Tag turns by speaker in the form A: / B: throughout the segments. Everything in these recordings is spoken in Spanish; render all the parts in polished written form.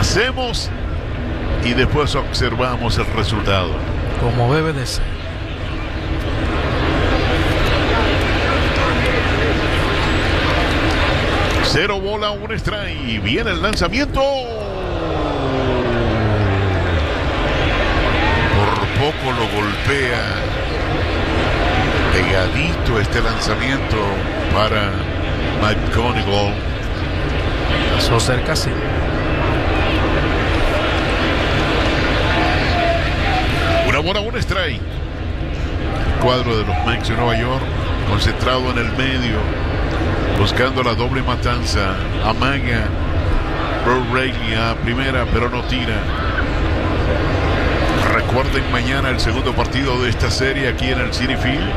A: Hacemos y después observamos el resultado.
B: Como debe de ser.
A: Cero bola, un strike. Viene el lanzamiento. Por poco lo golpea. Pegadito este lanzamiento para McGonigal.
B: Pasó cerca, sí.
A: Una bola, un strike. Cuadro de los Mets de Nueva York, concentrado en el medio, buscando la doble matanza. Amaga O'Reilly a primera, pero no tira. Recuerden mañana el segundo partido de esta serie aquí en el Citi Field.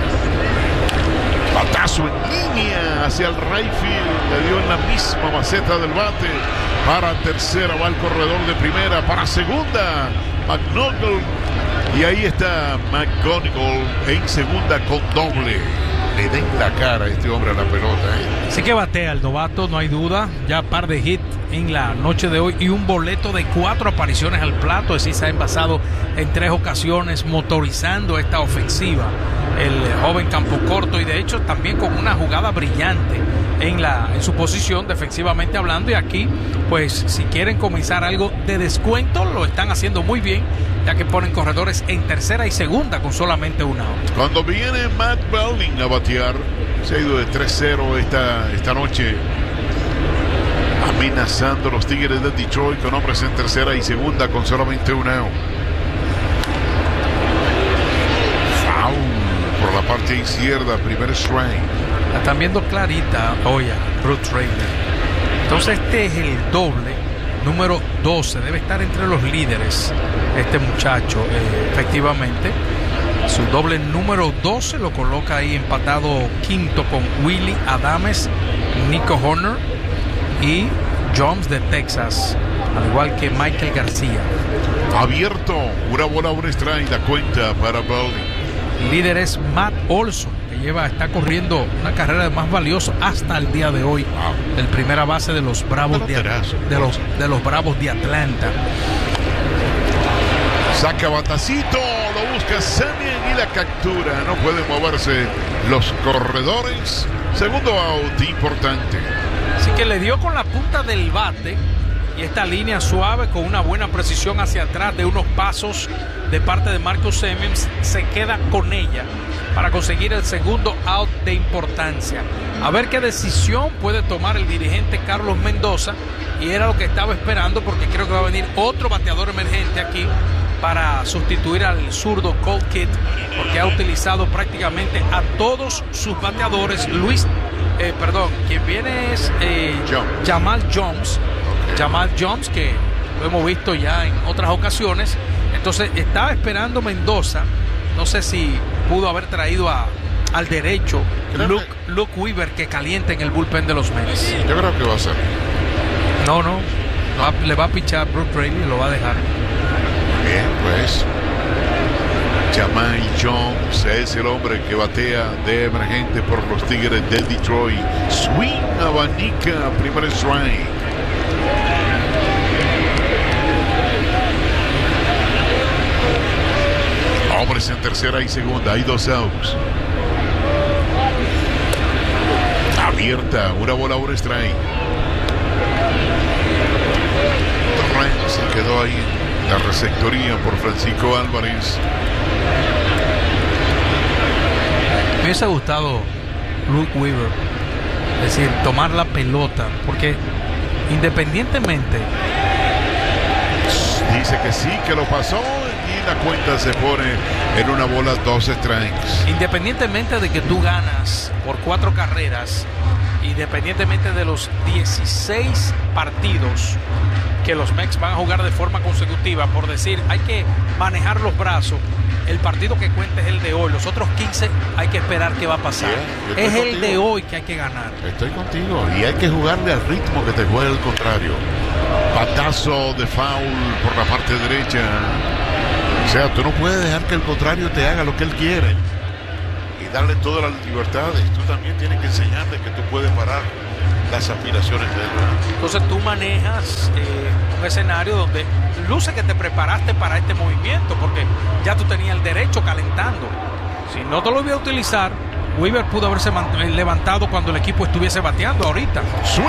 A: Batazo en línea hacia el right field. Le dio en la misma maceta del bate. Para tercera va el corredor de primera. Para segunda, McGonigal. Y ahí está McGonigal en segunda con doble. Le den la cara a este hombre a la pelota.
B: Sí que batea el novato, no hay duda. Ya par de hits en la noche de hoy y un boleto de 4 apariciones al plato. Es decir, se ha envasado en 3 ocasiones motorizando esta ofensiva. El joven campo corto y de hecho también con una jugada brillante en su posición defensivamente hablando. Y aquí, pues si quieren comenzar algo de descuento, lo están haciendo muy bien, ya que ponen corredores en tercera y segunda con solamente una out.
A: Cuando viene Matt Belding a batear, se ha ido de 3-0 esta noche, amenazando a los Tigres de Detroit con hombres en tercera y segunda con solamente una out. Foul por la parte izquierda, primer strike.
B: La están viendo clarita hoy a Bruce Traylor. Entonces este es el doble número 12, debe estar entre los líderes este muchacho, efectivamente. Su doble número 12 lo coloca ahí empatado quinto con Willy Adames, Nico Horner y Jones de Texas, al igual que Michael García.
A: Abierto, una bola, un strike, la cuenta para Belding.
B: Líder es Matt Olson, que está corriendo una carrera más valiosa hasta el día de hoy. Wow. El primera base de los Bravos de los Bravos de Atlanta.
A: Saca batacito, lo busca Semien y la captura. No pueden moverse los corredores. Segundo out importante.
B: Así que le dio con la punta del bate. Y esta línea suave con una buena precisión hacia atrás de unos pasos de parte de Marcus Semien, se queda con ella para conseguir el segundo out de importancia. A ver qué decisión puede tomar el dirigente Carlos Mendoza, y era lo que estaba esperando, porque creo que va a venir otro bateador emergente aquí para sustituir al zurdo Colt Kidd, porque ha utilizado prácticamente a todos sus bateadores. Quien viene es Jamal Jones. Jamal Jones, que lo hemos visto ya en otras ocasiones. Entonces estaba esperando Mendoza, no sé si pudo haber traído al derecho Luke Weaver, que calienta en el bullpen de los Mets.
A: Yo creo que va a ser.
B: No, le va a pichar Bruce Traylor y lo va a dejar.
A: Bien, pues Jamal Jones es el hombre que batea de emergente por los Tigres de Detroit. Swing, abanica, primer strike. Hombres en tercera y segunda, hay 2 outs. Abierta, una bola, un strike. Torrens se quedó ahí en la receptoría por Francisco Álvarez.
B: Me hubiese gustado Luke Weaver, es decir, tomar la pelota, porque independientemente,
A: dice que sí, que lo pasó, y la cuenta se pone en una bola, 2 strikes.
B: Independientemente de que tú ganas por 4 carreras, independientemente de los 16 partidos que los Mets van a jugar de forma consecutiva, por decir, hay que manejar los brazos. El partido que cuenta es el de hoy. Los otros 15 hay que esperar qué va a pasar. Es contigo. El de hoy que hay que ganar.
A: Estoy contigo. Y hay que jugarle al ritmo que te juega el contrario. Patazo de foul por la parte derecha. O sea, tú no puedes dejar que el contrario te haga lo que él quiere y darle todas las libertades. Tú también tienes que enseñarle que tú puedes parar las aspiraciones de él, ¿verdad?
B: Entonces tú manejas un escenario donde luce que te preparaste para este movimiento, porque ya tú tenías el derecho calentando. Si no te lo voy a utilizar, Weaver pudo haberse levantado cuando el equipo estuviese bateando ahorita.
A: Swing,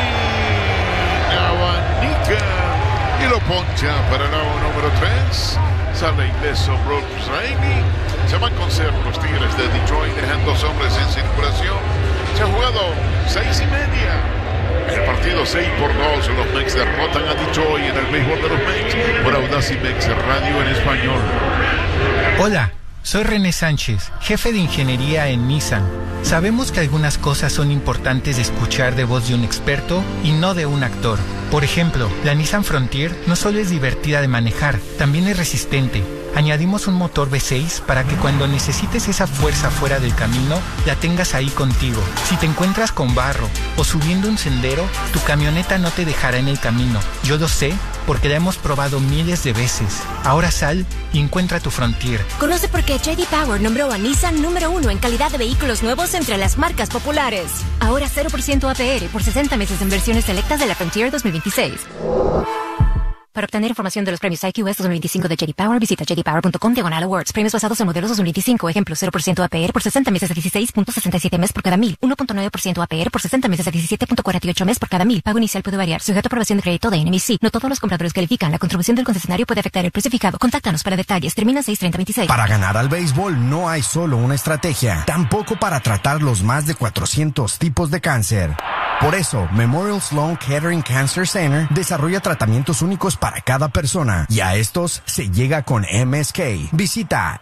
A: abanica y lo poncha para el número 3. Sale ileso Brooks Rainey. Se van con cero los Tigres de Detroit, dejan 2 hombres en circulación. Se ha jugado 6:30. El partido 6-2. Los Mex derrotan a Detroit en el béisbol de los Mex por Audacy Mex Radio en español.
C: Hola, soy René Sánchez, jefe de ingeniería en Nissan. Sabemos que algunas cosas son importantes de escuchar de voz de un experto y no de un actor. Por ejemplo, la Nissan Frontier no solo es divertida de manejar, también es resistente. Añadimos un motor V6 para que cuando necesites esa fuerza fuera del camino, la tengas ahí contigo. Si te encuentras con barro o subiendo un sendero, tu camioneta no te dejará en el camino. Yo lo sé porque la hemos probado miles de veces. Ahora sal y encuentra tu Frontier.
D: Conoce por qué J.D. Power nombró a Nissan número 1 en calidad de vehículos nuevos entre las marcas populares. Ahora 0% APR por 60 meses en versiones selectas de la Frontier 2026. Para obtener información de los premios IQS 2025 de J.D. Power, visita jdpower.com/awards. Premios basados en modelos 2025. Ejemplo, 0% APR por 60 meses a 16.67 mes por cada 1000. 1.9% APR por 60 meses a 17.48 mes por cada 1000. Pago inicial puede variar. Sujeto a aprobación de crédito de NMC. No todos los compradores califican. La contribución del concesionario puede afectar el precio fijado. Contáctanos para detalles. Termina 6/30/26.
E: Para ganar al béisbol no hay solo una estrategia. Tampoco para tratar los más de 400 tipos de cáncer. Por eso, Memorial Sloan Kettering Cancer Center desarrolla tratamientos únicos para cada persona y a estos se llega con MSK. Visita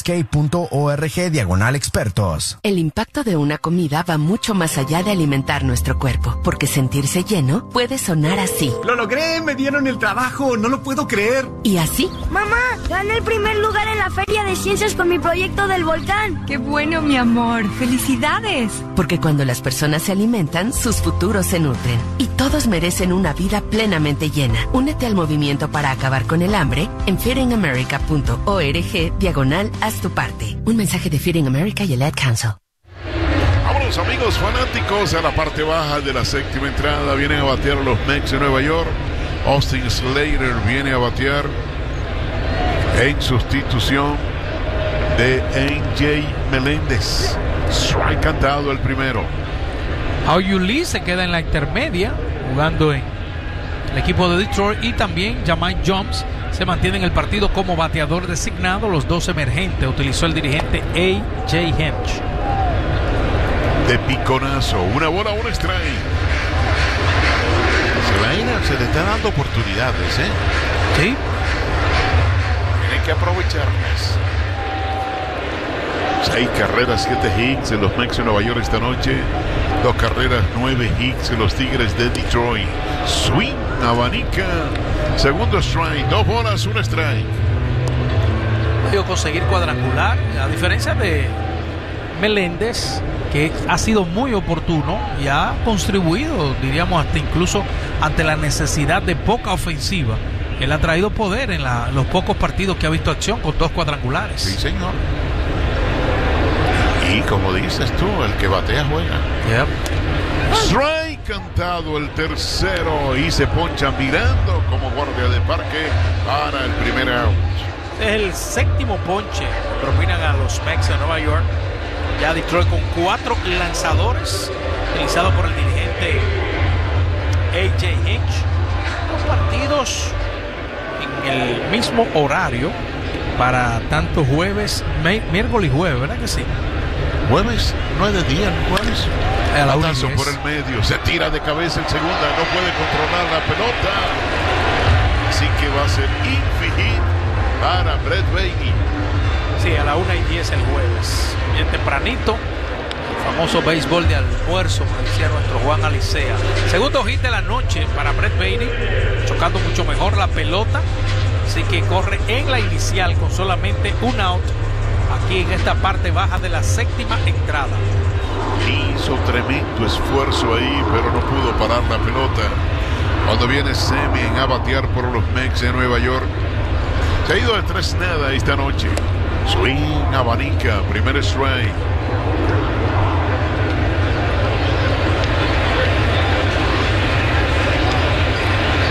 E: msk.org/expertos.
F: El impacto de una comida va mucho más allá de alimentar nuestro cuerpo, porque sentirse lleno puede sonar así.
G: ¡Lo logré! ¡Me dieron el trabajo! ¡No lo puedo creer!
F: Y así.
H: ¡Mamá! ¡Gané el primer lugar en la Feria de Ciencias con mi proyecto del volcán!
I: ¡Qué bueno, mi amor! ¡Felicidades!
F: Porque cuando las personas se alimentan, sus futuros se nutren. Y todos merecen una vida plenamente llena. Únete al movimiento para acabar con el hambre en feedingamerica.org/haz tu parte. Un mensaje de Feeding America y el Ad Council.
A: Vámonos, amigos fanáticos, a la parte baja de la séptima entrada. Vienen a batear los Mets de Nueva York. Austin Slater viene a batear en sustitución de AJ Meléndez. Strike cantado el primero.
B: Hao-Yu Lee se queda en la intermedia jugando en el equipo de Detroit, y también Jahmai Jones se mantiene en el partido como bateador designado. Los dos emergentes utilizó el dirigente A.J. Hinch.
A: De piconazo, una bola, un strike. Se le está dando oportunidades, ¿eh?
B: Sí.
A: Tienen que aprovecharlas. 6 carreras, 7 hits en los Mets de Nueva York esta noche. 2 carreras, 9 hits en los Tigres de Detroit. Swing, abanica. Segundo strike, 2 bolas, un strike.
B: Ha podido conseguir cuadrangular, a diferencia de Meléndez, que ha sido muy oportuno y ha contribuido, diríamos, hasta incluso ante la necesidad de poca ofensiva. Él ha traído poder en los pocos partidos que ha visto acción con 2 cuadrangulares.
A: Sí, señor. Y como dices tú, el que batea juega.
B: Yep.
A: Strike cantado el tercero y se poncha mirando como guardia de parque para el primer out.
B: Es el séptimo ponche que propinan a los Mets de Nueva York. Ya Detroit con 4 lanzadores utilizados por el dirigente A.J. Hinch. 2 partidos en el mismo horario para tanto jueves, miércoles y jueves, ¿verdad que sí?
A: Jueves, no es de día, el jueves.
B: A la
A: Batazo por el medio, se tira de cabeza en segunda, no puede controlar la pelota. Así que va a ser infinito para Brett Baty.
B: Sí, a la 1:10 el jueves. Bien tempranito. El famoso béisbol de almuerzo, como decía nuestro Juan Alicea. Segundo hit de la noche para Brett Baty, chocando mucho mejor la pelota. Así que corre en la inicial con solamente un out. Aquí en esta parte baja de la séptima entrada.
A: Hizo tremendo esfuerzo ahí, pero no pudo parar la pelota. Cuando viene Semien a batear por los Mets de Nueva York. Se ha ido de 3-0 esta noche. Swing, abanica, primer strike.